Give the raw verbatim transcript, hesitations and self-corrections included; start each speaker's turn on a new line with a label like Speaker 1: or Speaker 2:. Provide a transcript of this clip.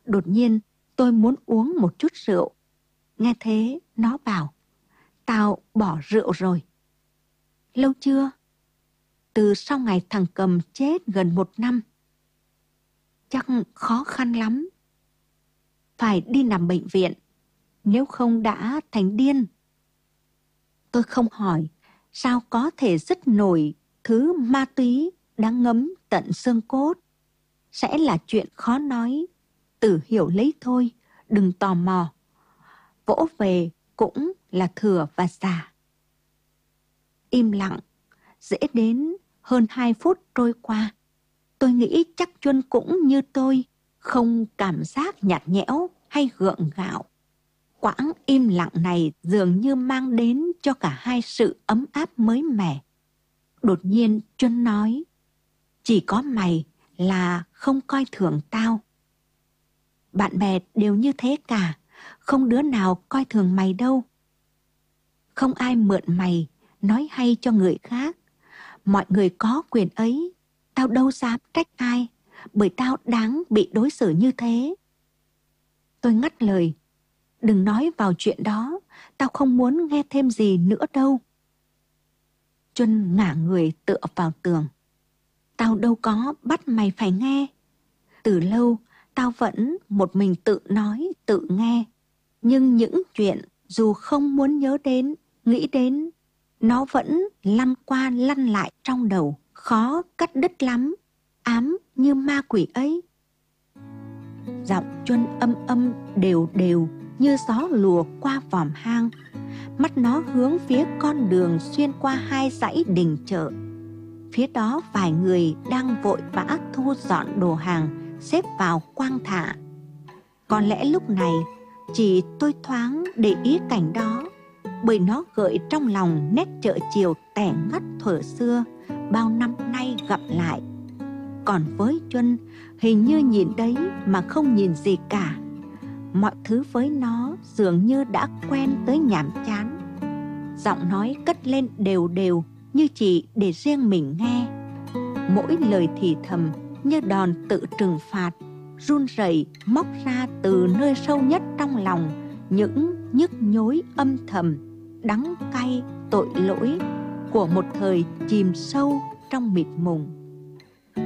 Speaker 1: Đột nhiên tôi muốn uống một chút rượu. Nghe thế nó bảo, tao bỏ rượu rồi. Lâu chưa? Từ sau ngày thằng Cầm chết gần một năm. Chắc khó khăn lắm. Phải đi nằm bệnh viện, nếu không đã thành điên. Tôi không hỏi, sao có thể dứt nổi thứ ma túy đã ngấm tận xương cốt. Sẽ là chuyện khó nói, tự hiểu lấy thôi, đừng tò mò. Vỗ về cũng là thừa và giả. Im lặng, dễ đến hơn hai phút trôi qua. Tôi nghĩ chắc Chuân cũng như tôi, không cảm giác nhạt nhẽo hay gượng gạo. Quãng im lặng này dường như mang đến cho cả hai sự ấm áp mới mẻ. Đột nhiên Chuân nói, chỉ có mày là không coi thường tao. Bạn bè đều như thế cả, không đứa nào coi thường mày đâu. Không ai mượn mày nói hay cho người khác. Mọi người có quyền ấy, tao đâu dám trách ai, bởi tao đáng bị đối xử như thế. Tôi ngắt lời, đừng nói vào chuyện đó, tao không muốn nghe thêm gì nữa đâu. Chuân ngả người tựa vào tường. Tao đâu có bắt mày phải nghe. Từ lâu, tao vẫn một mình tự nói, tự nghe. Nhưng những chuyện dù không muốn nhớ đến, nghĩ đến, nó vẫn lăn qua lăn lại trong đầu, khó cắt đứt lắm, ám như ma quỷ ấy. Giọng Chuân âm âm đều đều như gió lùa qua vòm hang. Mắt nó hướng phía con đường xuyên qua hai dãy đình chợ. Phía đó vài người đang vội vã thu dọn đồ hàng xếp vào quang thả. Có lẽ lúc này chỉ tôi thoáng để ý cảnh đó, bởi nó gợi trong lòng nét chợ chiều tẻ ngắt thuở xưa bao năm nay gặp lại. Còn với Chuân, hình như nhìn đấy mà không nhìn gì cả. Mọi thứ với nó dường như đã quen tới nhàm chán. Giọng nói cất lên đều đều như chỉ để riêng mình nghe. Mỗi lời thì thầm như đòn tự trừng phạt, run rẩy móc ra từ nơi sâu nhất trong lòng những nhức nhối âm thầm, đắng cay, tội lỗi của một thời chìm sâu trong mịt mùng.